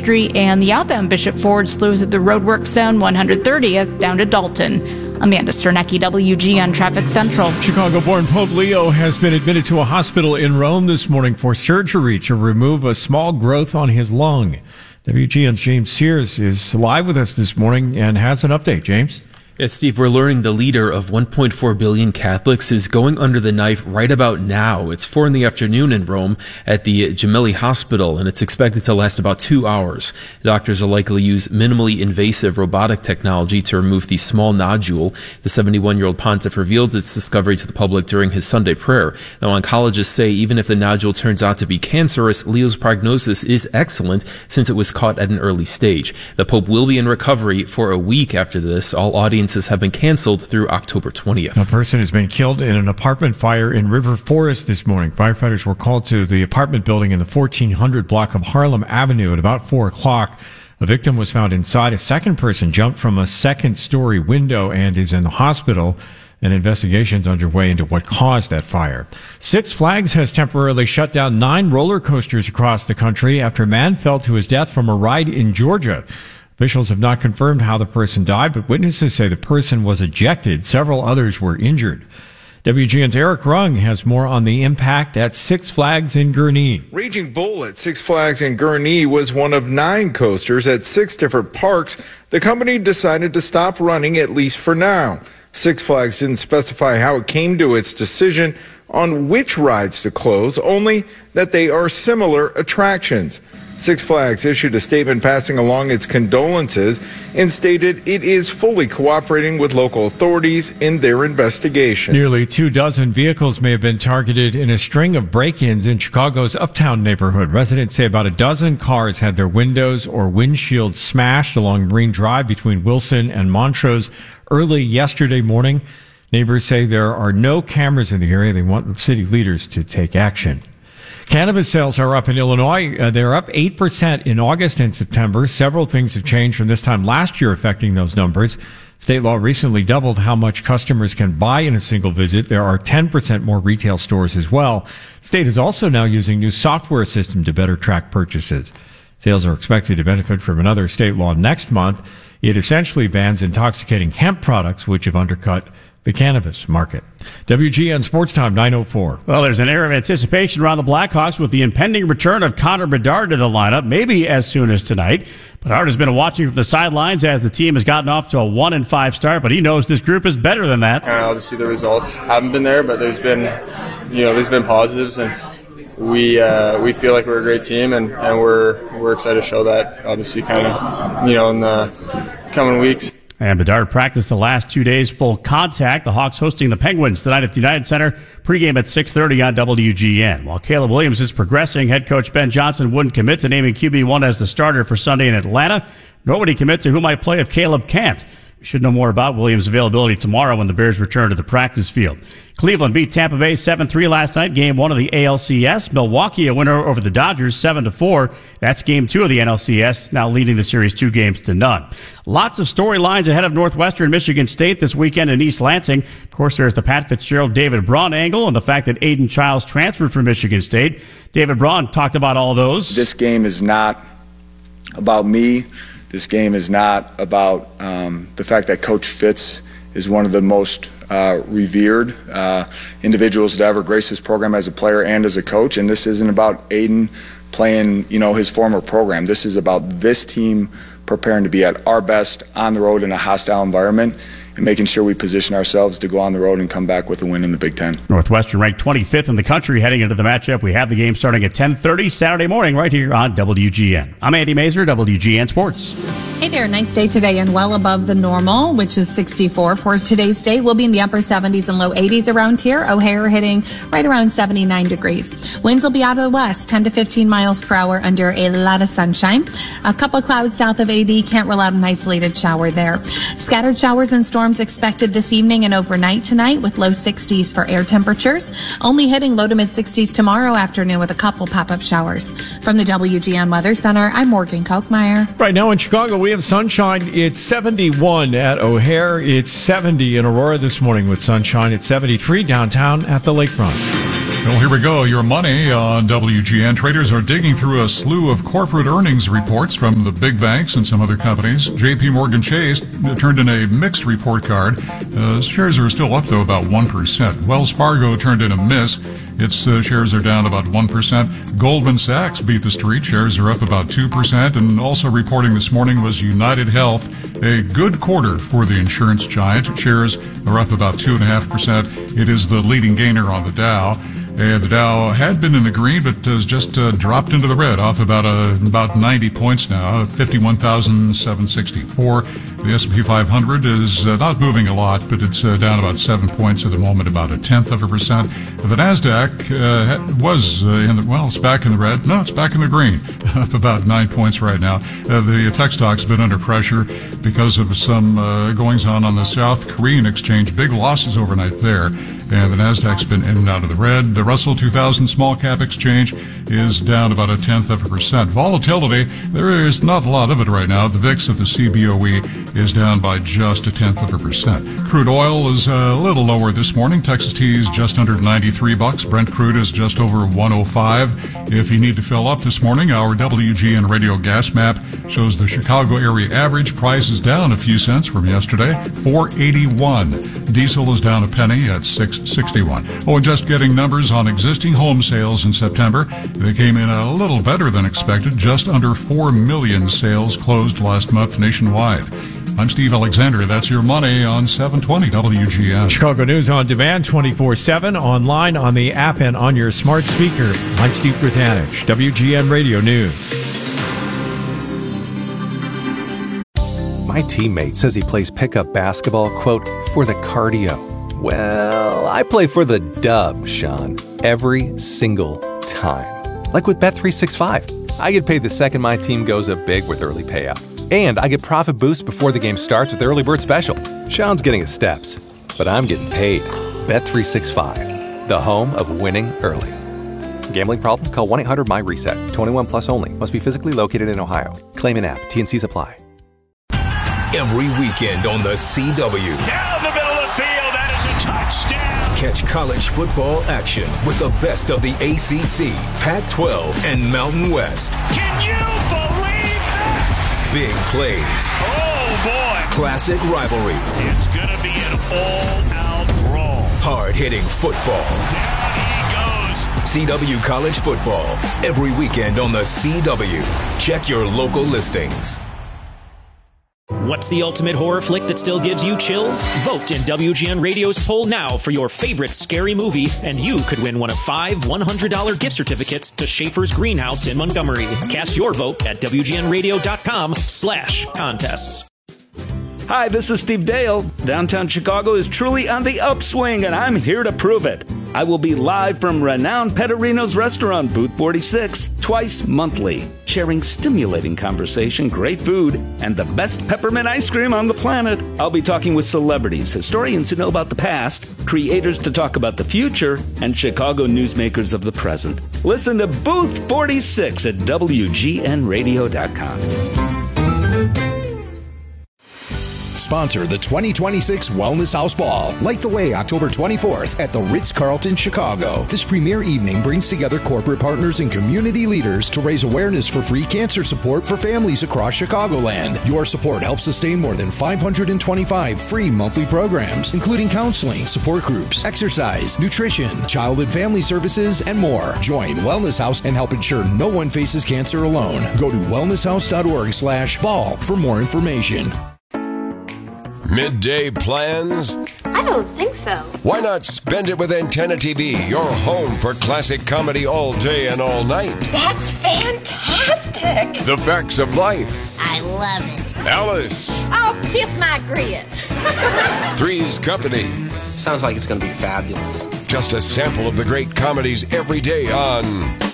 Street and the outbound Bishop Ford slew through the roadwork zone 130th down to Dalton. Amanda Sternecki, WGN Traffic Central. Chicago-born Pope Leo has been admitted to a hospital in Rome this morning for surgery to remove a small growth on his lung. WGN's James Sears is live with us this morning and has an update. James? Yes, Steve, we're learning the leader of 1.4 billion Catholics is going under the knife right about now. It's 4 p.m. in Rome at the Gemelli Hospital, and it's expected to last about 2 hours. Doctors will likely use minimally invasive robotic technology to remove the small nodule. The 71-year-old pontiff revealed its discovery to the public during his Sunday prayer. Now, oncologists say even if the nodule turns out to be cancerous, Leo's prognosis is excellent since it was caught at an early stage. The Pope will be in recovery for a week after this. All audiences have been canceled through October 20th. A person has been killed in an apartment fire in River Forest this morning. Firefighters were called to the apartment building in the 1400 block of Harlem Avenue at about 4 o'clock. A victim was found inside. A second person jumped from a second-story window and is in the hospital. An investigation is underway into what caused that fire. Six Flags has temporarily shut down 9 roller coasters across the country after a man fell to his death from a ride in Georgia. Officials have not confirmed how the person died, but witnesses say the person was ejected. Several others were injured. WGN's Eric Rung has more on the impact at Six Flags in Gurnee. Raging Bull at Six Flags in Gurnee was one of 9 coasters at 6 different parks. The company decided to stop running, at least for now. Six Flags didn't specify how it came to its decision on which rides to close, only that they are similar attractions. Six Flags issued a statement passing along its condolences and stated it is fully cooperating with local authorities in their investigation. Nearly 24 vehicles may have been targeted in a string of break-ins in Chicago's Uptown neighborhood. Residents say about a dozen cars had their windows or windshields smashed along Marine Drive between Wilson and Montrose early yesterday morning. Neighbors say there are no cameras in the area. They want city leaders to take action. Cannabis sales are up in Illinois. They're up 8% in August and September. Several things have changed from this time last year affecting those numbers. State law recently doubled how much customers can buy in a single visit. There are 10% more retail stores as well. State is also now using new software system to better track purchases. Sales are expected to benefit from another state law next month. It essentially bans intoxicating hemp products, which have undercut the cannabis market. WGN Sports Time 9:04. Well, there's an air of anticipation around the Blackhawks with the impending return of Connor Bedard to the lineup, maybe as soon as tonight. Bedard has been watching from the sidelines as the team has gotten off to a 1-5 start, but he knows this group is better than that. Obviously, the results haven't been there, but there's been positives, and we feel like we're a great team, and we're excited to show that. Obviously, in the coming weeks. And Bedard practiced the last 2 days full contact. The Hawks hosting the Penguins tonight at the United Center. Pregame at 6:30 on WGN. While Caleb Williams is progressing, head coach Ben Johnson wouldn't commit to naming QB1 as the starter for Sunday in Atlanta. Nor would he commit to who might play if Caleb can't. We should know more about Williams' availability tomorrow when the Bears return to the practice field. Cleveland beat Tampa Bay 7-3 last night, game 1 of the ALCS. Milwaukee a winner over the Dodgers 7-4. That's game 2 of the NLCS, now leading the series 2-0. Lots of storylines ahead of Northwestern Michigan State this weekend in East Lansing. Of course, there's the Pat Fitzgerald, David Braun angle and the fact that Aiden Childs transferred from Michigan State. David Braun talked about all those. This game is not about me. This game is not about the fact that Coach Fitz is one of the most revered individuals to ever grace this program as a player and as a coach. And this isn't about Aiden playing, his former program. This is about this team preparing to be at our best on the road in a hostile environment and making sure we position ourselves to go on the road and come back with a win in the Big Ten. Northwestern ranked 25th in the country heading into the matchup. We have the game starting at 10:30 Saturday morning right here on WGN. I'm Andy Mazer, WGN Sports. Hey there, nice day today and well above the normal, which is 64. For today's day, we'll be in the upper 70s and low 80s around here. O'Hare hitting right around 79 degrees. Winds will be out of the west, 10 to 15 miles per hour under a lot of sunshine. A couple clouds south of AD, can't rule out an isolated shower there. Scattered showers and storms expected this evening and overnight tonight with low 60s for air temperatures. Only hitting low to mid 60s tomorrow afternoon with a couple pop-up showers. From the WGN Weather Center, I'm Morgan Kochmeyer. Right now in Chicago, we of sunshine. It's 71 at O'Hare. It's 70 in Aurora this morning with sunshine. It's 73 downtown at the lakefront. Well, here we go. Your money on WGN. Traders are digging through a slew of corporate earnings reports from the big banks and some other companies. JP Morgan Chase turned in a mixed report card. Shares are still up, though, about 1%. Wells Fargo turned in a miss. Its shares are down about 1%. Goldman Sachs beat the street. Shares are up about 2%. And also reporting this morning was United Health. A good quarter for the insurance giant. Shares are up about 2.5%. It is the leading gainer on the Dow. The Dow had been in the green, but has just dropped into the red, off about 90 points now, 51,764. The S&P 500 is not moving a lot, but it's down about 7 points at the moment, about 0.1%. The Nasdaq was it's back in the red. No, it's back in the green, up about 9 points right now. The tech stock's been under pressure because of some goings on the South Korean exchange. Big losses overnight there, and the Nasdaq's been in and out of the red. The Russell 2000 small cap exchange is down about 0.1%. Volatility, there is not a lot of it right now. The VIX at the CBOE is down by just 0.1%. Crude oil is a little lower this morning. Texas Tea is just under $93. Brent crude is just over 105. If you need to fill up this morning, our WGN radio gas map shows the Chicago area average price is down a few cents from yesterday, $4.81. Diesel is down a penny at $6.61. Oh, and just getting numbers on existing home sales in September. They came in a little better than expected. Just under 4 million sales closed last month nationwide. I'm Steve Alexander. That's your money on 720 WGN. Chicago News on demand 24/7, online, on the app, and on your smart speaker. I'm Steve Grzanich, WGN Radio News. My teammate says he plays pickup basketball, quote, for the cardio. Well, I play for the dub, Sean, every single time. Like with Bet365. I get paid the second my team goes up big with early payout. And I get profit boosts before the game starts with Early Bird Special. Sean's getting his steps, but I'm getting paid. Bet365, the home of winning early. Gambling problem? Call 1-800-MY-RESET. 21 plus only. Must be physically located in Ohio. Claim in app. T&Cs apply. Every weekend on the CW. Down the middle of the field, that is a touchdown. Catch college football action with the best of the ACC, Pac-12, and Mountain West. Can you believe that? Big plays. Oh, boy. Classic rivalries. It's going to be an all-out brawl. Hard-hitting football. Down he goes. CW College Football. Every weekend on the CW. Check your local listings. What's the ultimate horror flick that still gives you chills? Vote in WGN Radio's poll now for your favorite scary movie, and you could win one of 5 $100 gift certificates to Schaefer's Greenhouse in Montgomery. Cast your vote at WGNradio.com/contests. Hi, this is Steve Dale. Downtown Chicago is truly on the upswing, and I'm here to prove it. I will be live from renowned Petterino's restaurant, Booth 46, twice monthly, sharing stimulating conversation, great food, and the best peppermint ice cream on the planet. I'll be talking with celebrities, historians who know about the past, creators to talk about the future, and Chicago newsmakers of the present. Listen to Booth 46 at WGNradio.com. Sponsor the 2026 Wellness House Ball. Light the way October 24th at the Ritz-Carlton, Chicago. This premier evening brings together corporate partners and community leaders to raise awareness for free cancer support for families across Chicagoland. Your support helps sustain more than 525 free monthly programs, including counseling, support groups, exercise, nutrition, child and family services, and more. Join Wellness House and help ensure no one faces cancer alone. Go to wellnesshouse.org/ball for more information. Midday plans? I don't think so. Why not spend it with Antenna TV, your home for classic comedy all day and all night? That's fantastic. The Facts of Life. I love it. Alice. Oh, kiss my grits. Three's Company. Sounds like it's going to be fabulous. Just a sample of the great comedies every day on